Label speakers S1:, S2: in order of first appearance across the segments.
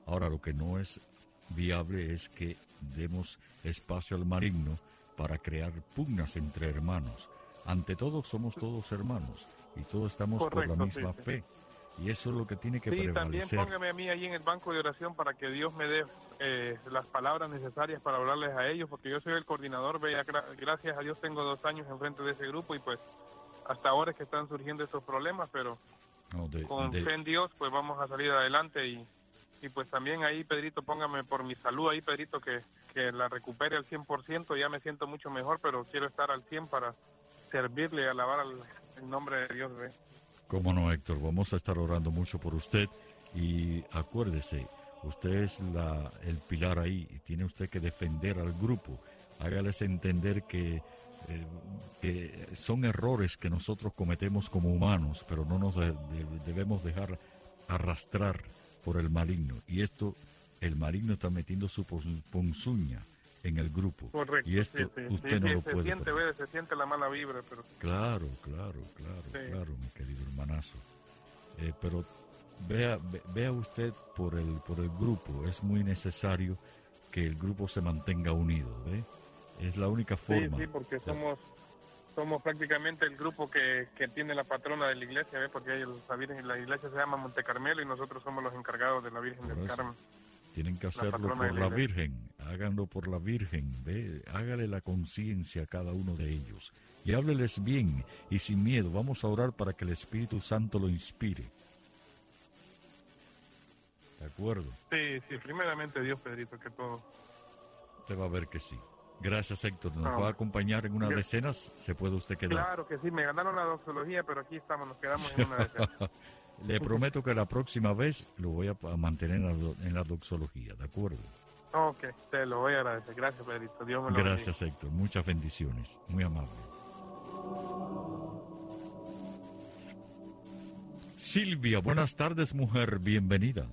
S1: Ahora, lo que no es viable es que demos espacio al maligno para crear pugnas entre hermanos. Ante todo, somos todos hermanos y todos estamos por la
S2: Correcto, sí,
S1: misma
S2: sí.
S1: fe. Y eso es lo que tiene que
S2: Sí, también
S1: prevalecer.
S2: póngame a mí ahí en el banco de oración para que Dios me dé las palabras necesarias para hablarles a ellos, porque yo soy el coordinador. Vea, gracias a Dios tengo 2 años enfrente de ese grupo y pues hasta ahora es que están surgiendo esos problemas, pero
S1: No,
S2: con fe en Dios pues vamos a salir adelante y pues también ahí, Pedrito, póngame por mi salud ahí, Pedrito, que la recupere al 100%. Ya me siento mucho mejor, pero quiero estar al 100 para servirle y alabar el nombre de Dios, ¿ve?
S1: Cómo no, Héctor, vamos a estar orando mucho por usted y acuérdese, usted es el pilar ahí y tiene usted que defender al grupo. Hágales entender que son errores que nosotros cometemos como humanos, pero no nos debemos dejar arrastrar por el maligno. Y el maligno está metiendo su ponzoña en el grupo.
S2: Correcto,
S1: Y esto
S2: sí.
S1: usted no lo puede
S2: Siente, ve, se siente la mala vibra, pero
S1: Claro,
S2: sí.
S1: mi querido hermanazo. Pero vea usted por el grupo. Es muy necesario que el grupo se mantenga unido, ¿ve? Es la única forma.
S2: Sí, porque somos prácticamente el grupo que tiene la patrona de la iglesia, ¿ve? Porque la iglesia se llama Monte Carmelo y nosotros somos los encargados de la Virgen del Carmen.
S1: Tienen que hacerlo
S2: patrona
S1: por
S2: de
S1: la
S2: la
S1: Virgen, háganlo por la Virgen, ¿ve? Hágale la conciencia a cada uno de ellos y hábleles bien y sin miedo. Vamos a orar para que el Espíritu Santo lo inspire. ¿De acuerdo?
S2: Sí, primeramente Dios, Pedrito, que todo.
S1: Usted va a ver que sí. Gracias, Héctor. ¿Nos va a acompañar en una de cenas? ¿Se puede usted quedar?
S2: Claro que sí, me ganaron la doxología, pero aquí estamos, nos quedamos en una de cenas.
S1: Le prometo que la próxima vez lo voy a mantener en la doxología, ¿de acuerdo?
S2: Ok, te lo voy a agradecer. Gracias, Pedrito. Dios me lo bendiga.
S1: Gracias, Héctor. Muchas bendiciones. Muy amable. Silvia, buenas tardes, mujer. Bienvenida.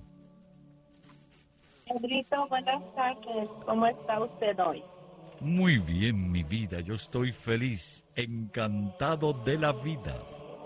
S3: Pedrito, buenas tardes. ¿Cómo está usted hoy?
S1: Muy bien, mi vida. Yo estoy feliz, encantado de la vida.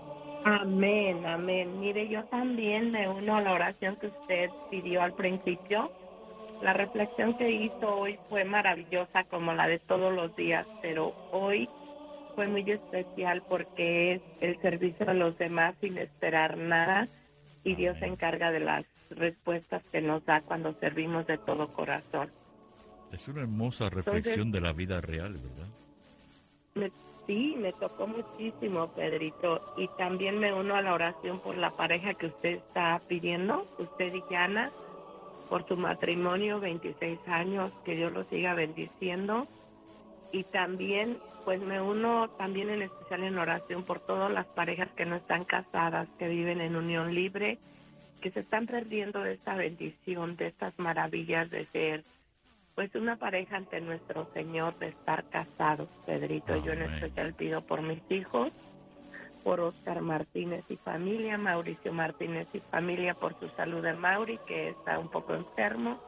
S3: Amén, amén. Mire, yo también me uno a la oración que usted pidió al principio. La reflexión que hizo hoy fue maravillosa como la de todos los días, pero hoy fue muy especial porque es el servicio a los demás sin esperar nada y Dios se encarga de las respuestas que nos da cuando servimos de todo corazón.
S1: Es una hermosa reflexión de la vida real, ¿verdad?
S3: Sí, me tocó muchísimo, Pedrito, y también me uno a la oración por la pareja que usted está pidiendo, usted y Yana, por su matrimonio, 26 años, que Dios lo siga bendiciendo, y también, pues me uno también en especial en oración por todas las parejas que no están casadas, que viven en unión libre, que se están perdiendo de esta bendición, de estas maravillas de ser pues una pareja ante nuestro Señor, de estar casados, Pedrito. Amén. Yo en especial pido por mis hijos, por Oscar Martínez y familia, Mauricio Martínez y familia, por su salud de Mauri, que está un poco enfermo,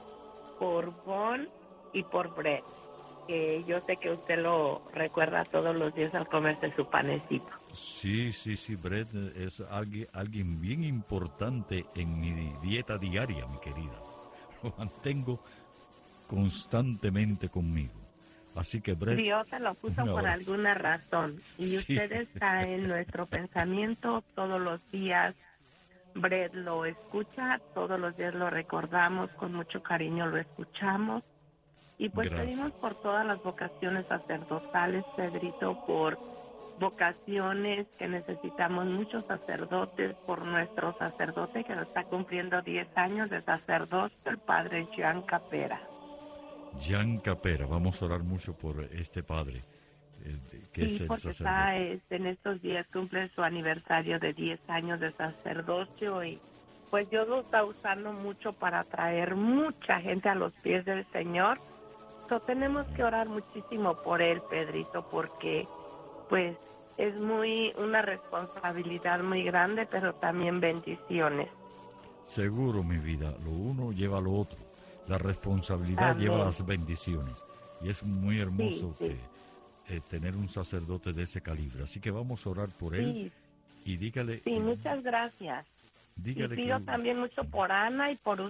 S3: por Bon y por Brett, que yo sé que usted lo recuerda todos los días al comerse su panecito.
S1: Sí, Brett es alguien bien importante en mi dieta diaria, mi querida. Lo mantengo constantemente conmigo. Así que Brett,
S3: Dios se lo puso por alguna razón y sí. Usted está en nuestro pensamiento todos los días. Brett lo escucha, todos los días lo recordamos, con mucho cariño lo escuchamos y pues pedimos por todas las vocaciones sacerdotales, Pedrito, por vocaciones que necesitamos muchos sacerdotes, por nuestro sacerdote que nos está cumpliendo 10 años de sacerdocio, el padre Jean Capera.
S1: Jean Capera, vamos a orar mucho por este padre, que
S3: sí,
S1: es el
S3: porque
S1: sacerdote.
S3: Está, en estos días cumple su aniversario de 10 años de sacerdocio y pues Dios lo está usando mucho para atraer mucha gente a los pies del Señor. Entonces tenemos que orar muchísimo por él, Pedrito, porque pues es una responsabilidad muy grande, pero también bendiciones.
S1: Seguro, mi vida, lo uno lleva a lo otro. La responsabilidad
S3: Amén.
S1: lleva las bendiciones. Y es muy hermoso tener un sacerdote de ese calibre. Así que vamos a orar por él y dígale...
S3: Sí, muchas gracias.
S1: Dígale
S3: y pido también mucho por Ana y por